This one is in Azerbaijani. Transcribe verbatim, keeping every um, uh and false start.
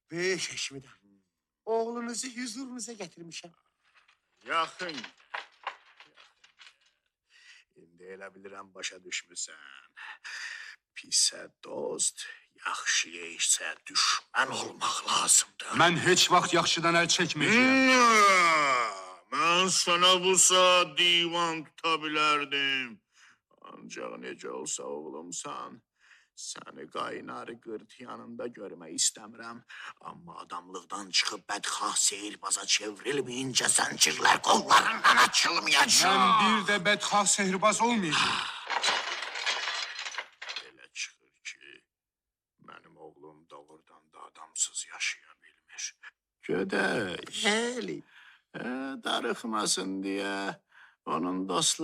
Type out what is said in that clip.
Böyük eşimdən. Oğlunuzu hüzurunuza gətirmişəm. Yaxın. İndi elə bilirəm başa düşmüsən. Pisə dost, yaxşıya isə düşmən olmaq lazımdır. Mən heç vaxt yaxşıdan əl çəkməyəcəyəm. Mən sana bu saat divan tuta bilərdim. Ancaq necə olsa oğlumsan, səni qaynarı qırt yanında görmək istəmirəm. Amma adamlıqdan çıxıb bədxah seyirbaza çevrilməyincə zəncirlər qollarından açılmayacaq. Mən bir də bədxah sehirbaz olmayacağım. Elə çıxır ki, mənim oğlum doğrudan da adamsız yaşaya bilmir. Gödək, həli, darıxmasın deyə onun dostları